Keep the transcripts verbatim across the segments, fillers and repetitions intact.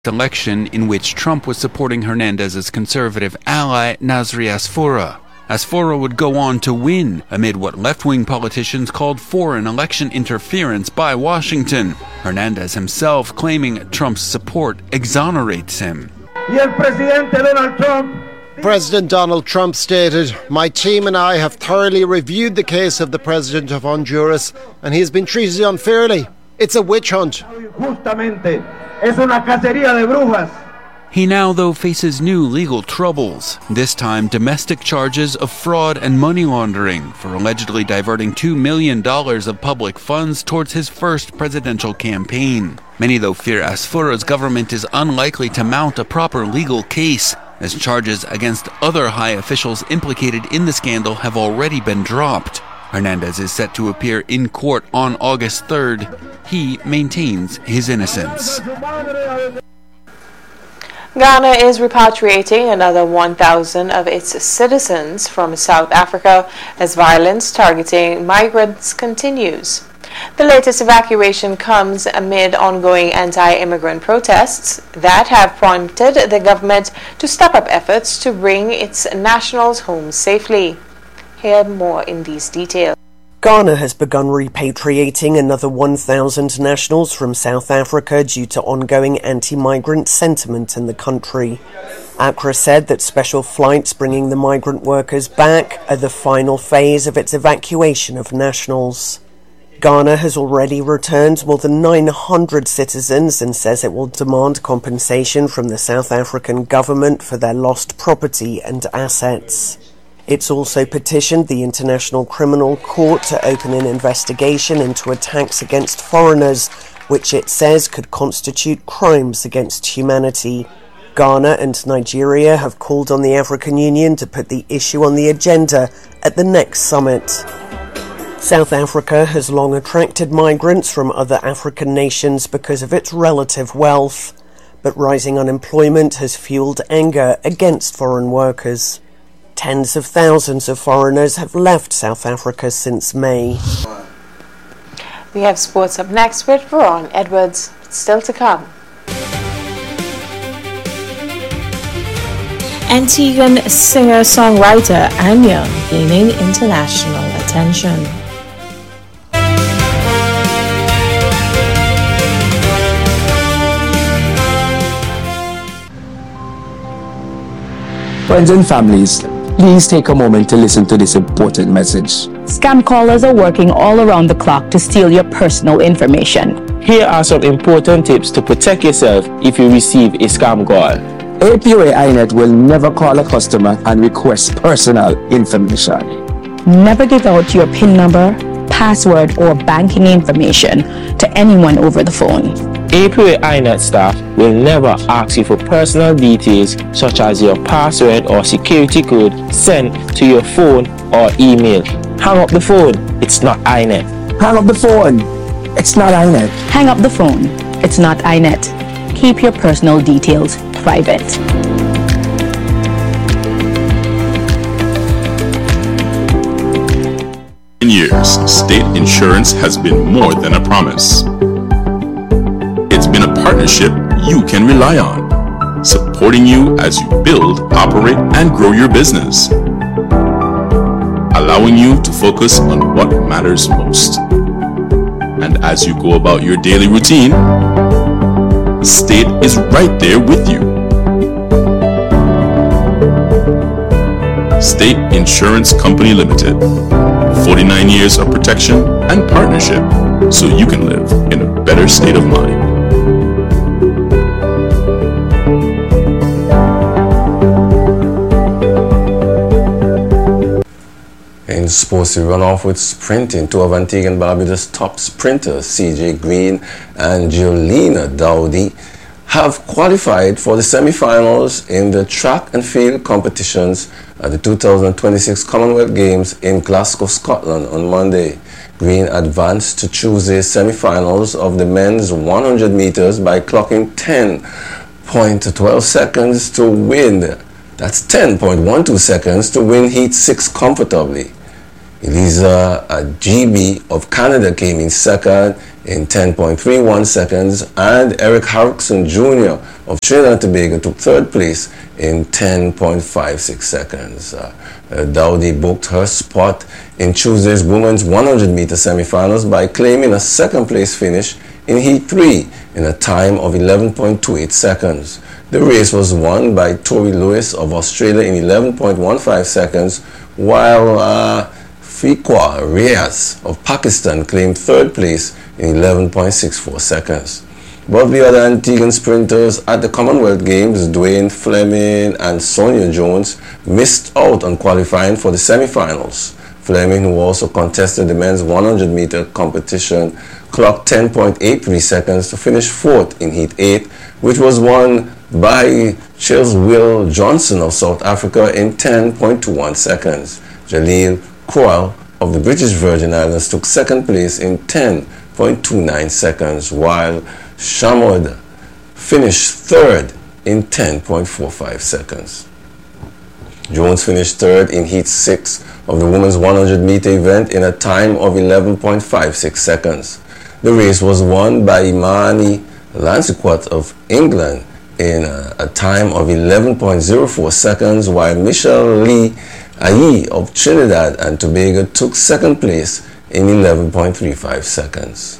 election in which Trump was supporting Hernandez's conservative ally, Nasri Asfoura. Asfoura would go on to win amid what left-wing politicians called foreign election interference by Washington. Hernandez himself claiming Trump's support exonerates him. President Donald Trump stated, "My team and I have thoroughly reviewed the case of the President of Honduras, and he has been treated unfairly. It's a witch hunt." He now, though, faces new legal troubles, this time domestic charges of fraud and money laundering for allegedly diverting two million dollars of public funds towards his first presidential campaign. Many, though, fear Asfoura's government is unlikely to mount a proper legal case, as charges against other high officials implicated in the scandal have already been dropped. Hernandez is set to appear in court on August third. He maintains his innocence. Ghana is repatriating another one thousand of its citizens from South Africa as violence targeting migrants continues. The latest evacuation comes amid ongoing anti-immigrant protests that have prompted the government to step up efforts to bring its nationals home safely. Hear more in these details. Ghana has begun repatriating another one thousand nationals from South Africa due to ongoing anti-migrant sentiment in the country. Accra said that special flights bringing the migrant workers back are the final phase of its evacuation of nationals. Ghana has already returned more than nine hundred citizens and says it will demand compensation from the South African government for their lost property and assets. It's also petitioned the International Criminal Court to open an investigation into attacks against foreigners, which it says could constitute crimes against humanity. Ghana and Nigeria have called on the African Union to put the issue on the agenda at the next summit. South Africa has long attracted migrants from other African nations because of its relative wealth, but rising unemployment has fueled anger against foreign workers. Tens of thousands of foreigners have left South Africa since May. We have sports up next with Veron Edwards. Still to come. Antiguan singer-songwriter Anya gaining international attention. Friends and families, please take a moment to listen to this important message. Scam callers are working all around the clock to steal your personal information. Here are some important tips to protect yourself if you receive a scam call. A P O A I Net will never call a customer and request personal information. Never give out your PIN number, password, or banking information to anyone over the phone. A P O A I Net staff will never ask you for personal details such as your password or security code sent to your phone or email. Hang up the phone, it's not I Net. Hang up the phone, it's not I Net. Hang up the phone, it's not I Net. Keep your personal details private. In years, state insurance has been more than a promise. It's been a partnership you can rely on, supporting you as you build, operate, and grow your business, allowing you to focus on what matters most. And as you go about your daily routine, State is right there with you. State Insurance Company Limited. forty-nine years of protection and partnership so you can live in a better state of mind. In sports, we run off with sprinting. Two of Antigua and Barbuda's top sprinters, C J Green and Jolina Dowdy, have qualified for the semi-finals in the track and field competitions at the two thousand twenty-six Commonwealth Games in Glasgow, Scotland on Monday. Green advanced to Tuesday's semi-finals of the men's one hundred meters by clocking ten point one two seconds to win. That's ten point one two seconds to win Heat six comfortably. Eliza G B of Canada came in second. in ten point three one seconds, and Eric Harrison Junior of Trinidad and Tobago took third place in ten point five six seconds. Uh, uh, Dowdy booked her spot in Tuesday's women's one hundred meter semifinals by claiming a second place finish in Heat three in a time of eleven point two eight seconds. The race was won by Tori Lewis of Australia in eleven point one five seconds, while uh, Fiqua Riaz of Pakistan claimed third place in eleven point six four seconds. Both the other Antiguan sprinters at the Commonwealth Games, Dwayne Fleming and Sonia Jones, missed out on qualifying for the semifinals. Fleming, who also contested the men's one hundred meter competition, clocked ten point eight three seconds to finish fourth in Heat eight, which was won by Chilswell Johnson of South Africa in ten point two one seconds. Jaleel Crowell of the British Virgin Islands took second place in ten point two nine seconds, while Shamod finished third in ten point four five seconds. Jones finished third in Heat six of the women's one hundred meter event in a time of eleven point five six seconds. The race was won by Imani Lansiquot of England in a, a time of eleven point zero four seconds, while Michelle Lee Ayi of Trinidad and Tobago took second place in eleven point three five seconds.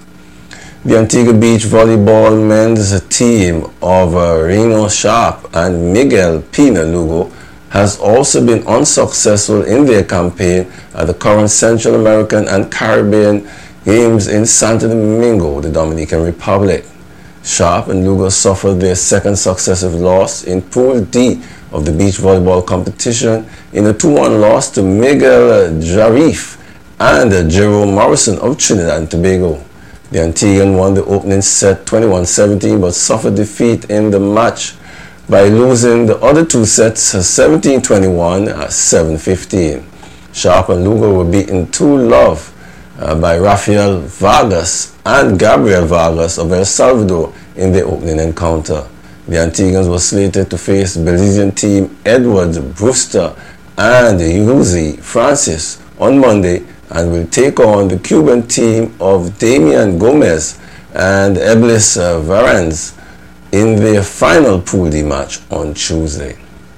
The Antigua Beach Volleyball men's team of uh, Reno Sharp and Miguel Pina Lugo has also been unsuccessful in their campaign at the current Central American and Caribbean Games in Santo Domingo, the Dominican Republic. Sharp and Lugo suffered their second successive loss in Pool D of the beach volleyball competition in a two one loss to Miguel Jarif and uh, Jerome Morrison of Trinidad and Tobago. The Antiguan won the opening set twenty-one seventeen but suffered defeat in the match by losing the other two sets seventeen twenty-one and seven fifteen. Sharp and Lugo were beaten two love uh, by Rafael Vargas and Gabriel Vargas of El Salvador in their opening encounter. The Antiguans were slated to face the Belizean team Edward Brewster and Yuzi Francis on Monday, and will take on the Cuban team of Damian Gomez and Eblis uh, Varans in their final Pool D match on Tuesday.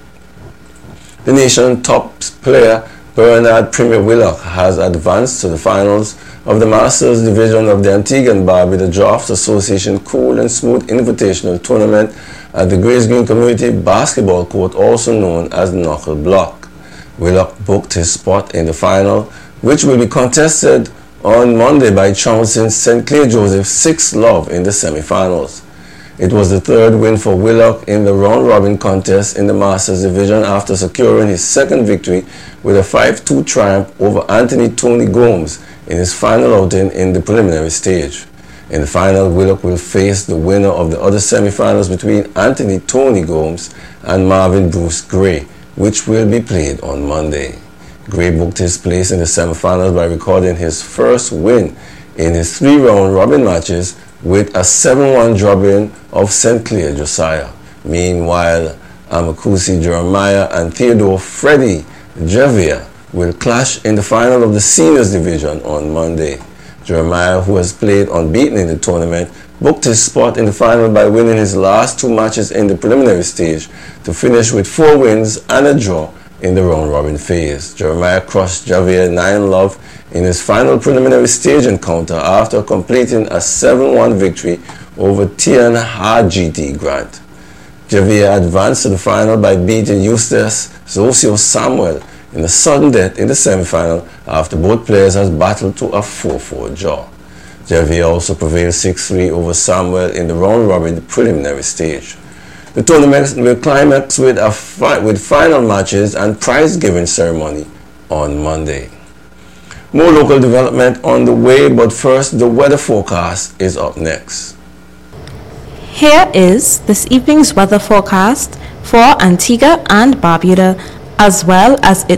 The nation's top player, Bernard Premier Willock, has advanced to the finals of the Masters Division of the Antigua and Barbuda Draughts Association Cool and Smooth Invitational Tournament at the Grace Green Community Basketball Court, also known as Knuckle Block. Willock booked his spot in the final, which will be contested on Monday by trouncing Saint Clair Joseph six love in the semifinals. It was the third win for Willock in the round-robin contest in the Masters Division after securing his second victory with a five two triumph over Anthony Tony Gomes in his final outing in the preliminary stage. In the final, Willock will face the winner of the other semifinals between Anthony Tony Gomes and Marvin Bruce Gray, which will be played on Monday. Gray booked his place in the semifinals by recording his first win in his three round robin matches with a seven one drubbing of Saint Clair Josiah. Meanwhile, Amakusi Jeremiah and Theodore Freddy Javier will clash in the final of the seniors division on Monday. Jeremiah, who has played unbeaten in the tournament, booked his spot in the final by winning his last two matches in the preliminary stage to finish with four wins and a draw in the round-robin phase. Jeremiah crushed Javier nine love in his final preliminary stage encounter after completing a seven one victory over Tian Ha G T Grant. Javier advanced to the final by beating Eustace Zosio Samuel in a sudden death in the semifinal after both players had battled to a four four draw. Javier also prevailed six three over Samuel in the round-robin preliminary stage. The tournament will climax with, a fi- with final matches and prize-giving ceremony on Monday. More local development on the way, but first, the weather forecast is up next. Here is this evening's weather forecast for Antigua and Barbuda, as well as its